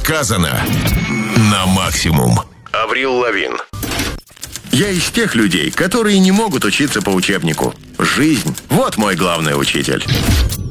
сказано на максимум. Аврил Лавин. Я из тех людей, которые не могут учиться по учебнику. Жизнь – вот мой главный учитель.